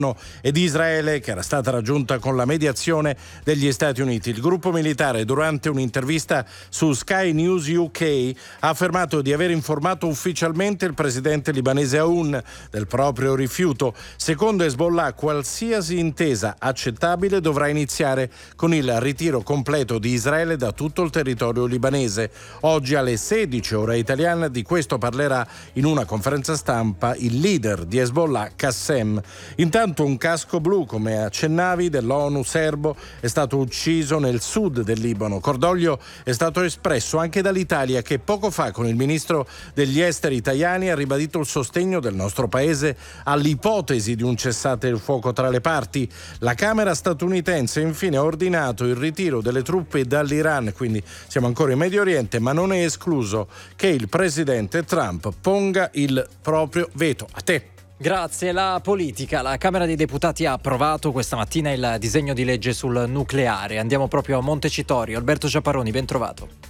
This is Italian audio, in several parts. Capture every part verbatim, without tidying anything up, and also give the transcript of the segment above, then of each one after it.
ed Israele, che era stata raggiunta con la mediazione degli Stati Uniti. Il gruppo militare, durante un'intervista su Sky News U K, ha affermato di aver informato ufficialmente il presidente libanese Aoun del proprio rifiuto. Secondo Hezbollah, qualsiasi intesa accettabile dovrà iniziare con il ritiro completo di Israele da tutto il territorio libanese. Oggi alle sedici ora italiana di questo parlerà in una conferenza stampa il leader di Hezbollah, Qassem. Intanto un casco blu, come accennavi, dell'ONU serbo è stato ucciso nel sud del Libano. Cordoglio è stato espresso anche dall'Italia, che poco fa con il ministro degli esteri Tajani ha ribadito il sostegno del nostro paese all'ipotesi di un cessate il fuoco tra le parti. La Camera statunitense infine ha ordinato il ritiro delle truppe dall'Iran, quindi siamo ancora in Medio Oriente, ma non è escluso che il presidente Trump ponga il proprio veto. A te. Grazie. La politica. La Camera dei Deputati ha approvato questa mattina il disegno di legge sul nucleare. Andiamo proprio a Montecitorio. Alberto Ciapparoni, ben trovato.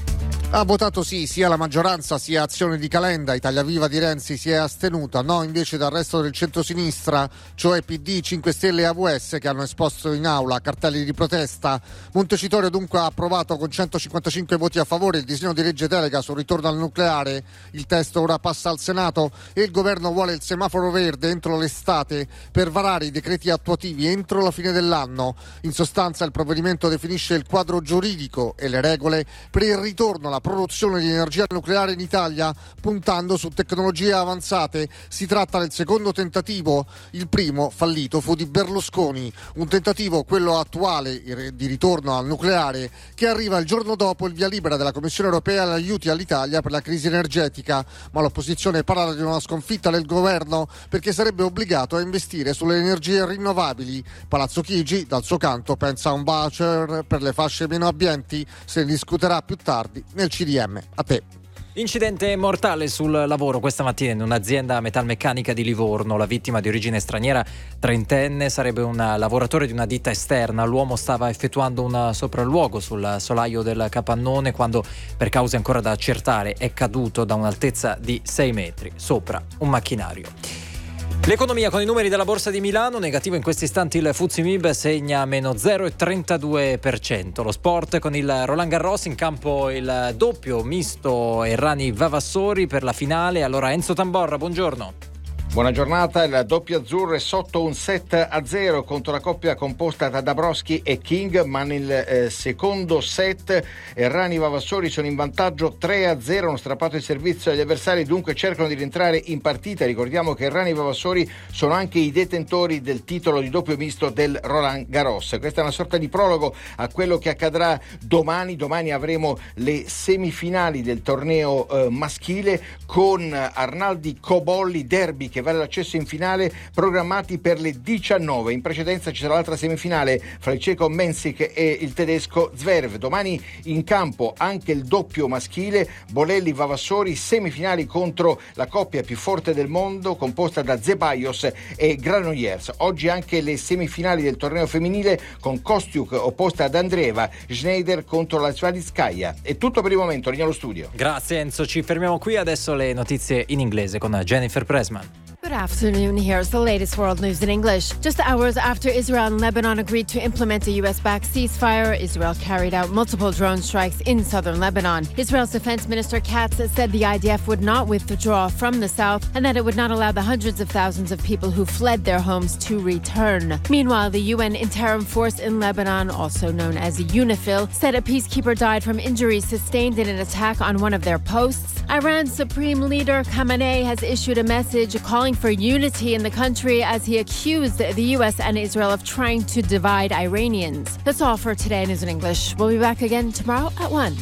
Ha votato sì sia la maggioranza sia Azione di Calenda. Italia Viva di Renzi si è astenuta, no invece dal resto del centrosinistra, cioè P D, cinque Stelle e A V S, che hanno esposto in aula cartelli di protesta. Montecitorio dunque ha approvato con centocinquantacinque voti a favore il disegno di legge delega sul ritorno al nucleare. Il testo ora passa al Senato e il governo vuole il semaforo verde entro l'estate per varare i decreti attuativi entro la fine dell'anno. In sostanza il provvedimento definisce il quadro giuridico e le regole per il ritorno alla produzione di energia nucleare in Italia, puntando su tecnologie avanzate. Si tratta del secondo tentativo. Il primo, fallito, fu di Berlusconi. Un tentativo, quello attuale, di ritorno al nucleare, che arriva il giorno dopo il via libera della Commissione europea agli aiuti all'Italia per la crisi energetica. Ma l'opposizione parla di una sconfitta del governo, perché sarebbe obbligato a investire sulle energie rinnovabili. Palazzo Chigi, dal suo canto, pensa a un voucher per le fasce meno abbienti. Se ne discuterà più tardi nel C D M. A te. Incidente mortale sul lavoro questa mattina in un'azienda metalmeccanica di Livorno. La vittima, di origine straniera, trentenne, sarebbe un lavoratore di una ditta esterna. L'uomo stava effettuando un sopralluogo sul solaio del capannone quando, per cause ancora da accertare, è caduto da un'altezza di sei metri sopra un macchinario. L'economia con i numeri della Borsa di Milano, negativo in questi istanti il F T S E M I B, segna meno zero virgola trentadue per cento. Lo sport con il Roland Garros, in campo il doppio misto Errani Vavassori per la finale. Allora Enzo Tamborra, buongiorno. Buona giornata. Il doppio azzurro è sotto un set a zero contro la coppia composta da Dabrowski e King, ma nel eh, secondo set Errani Vavassori sono in vantaggio tre a zero, hanno strappato il servizio agli avversari, dunque cercano di rientrare in partita. Ricordiamo che Errani Vavassori sono anche i detentori del titolo di doppio misto del Roland Garros. Questa è una sorta di prologo a quello che accadrà domani. Domani avremo le semifinali del torneo eh, maschile con Arnaldi Cobolli derby che vale l'accesso in finale, programmati per le diciannove. In precedenza ci sarà l'altra semifinale fra il ceco Mensik e il tedesco Zverev. Domani in campo anche il doppio maschile, Bolelli Vavassori, semifinali contro la coppia più forte del mondo composta da Zeballos e Granollers. Oggi anche le semifinali del torneo femminile con Kostiuk opposta ad Andreeva, Schneider contro la Svalitskaya. È tutto per il momento, torniamo allo studio. Grazie Enzo, ci fermiamo qui. Adesso le notizie in inglese con Jennifer Pressman. Good afternoon. Here's the latest world news in English. Just hours after Israel and Lebanon agreed to implement a U S-backed ceasefire, Israel carried out multiple drone strikes in southern Lebanon. Israel's Defense Minister Katz said the I D F would not withdraw from the south and that it would not allow the hundreds of thousands of people who fled their homes to return. Meanwhile, the U N Interim Force in Lebanon, also known as UNIFIL, said a peacekeeper died from injuries sustained in an attack on one of their posts. Iran's Supreme Leader Khamenei has issued a message calling for unity in the country as he accused the U S and Israel of trying to divide Iranians. That's all for today in News in English. We'll be back again tomorrow at one.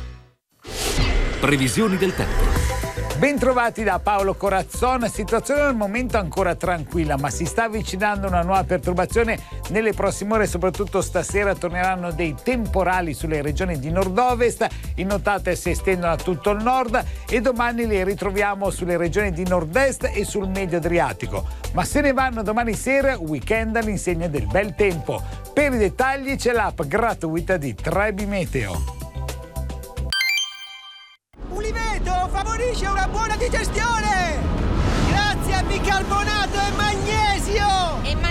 Previsioni del tempo. Bentrovati da Paolo Corazzon. Situazione al momento ancora tranquilla, ma si sta avvicinando una nuova perturbazione. Nelle prossime ore, soprattutto stasera, torneranno dei temporali sulle regioni di nord-ovest. In notate si estendono a tutto il nord e domani li ritroviamo sulle regioni di nord-est e sul medio Adriatico. Ma se ne vanno domani sera, weekend all'insegna del bel tempo. Per i dettagli c'è l'app gratuita di Trebi Meteo. Uliveto favorisce una buona digestione grazie a bicarbonato e magnesio. E